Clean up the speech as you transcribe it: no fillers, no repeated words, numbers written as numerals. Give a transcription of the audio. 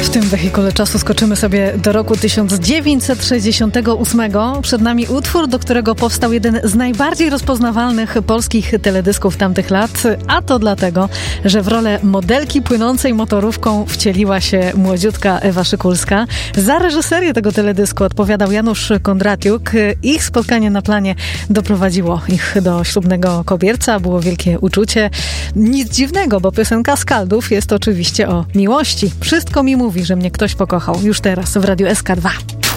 W tym wehikule czasu skoczymy sobie do roku 1968. Przed nami utwór, do którego powstał jeden z najbardziej rozpoznawalnych polskich teledysków tamtych lat, a to dlatego, że w rolę modelki płynącej motorówką wcieliła się młodziutka Ewa Szykulska. Za reżyserię tego teledysku odpowiadał Janusz Kondratiuk. Ich spotkanie na planie doprowadziło ich do ślubnego kobierca. Było wielkie uczucie. Nic dziwnego, bo piosenka Skaldów jest oczywiście o miłości. Wszystko mi mówi, że mnie ktoś pokochał. Już teraz w Radiu SK2.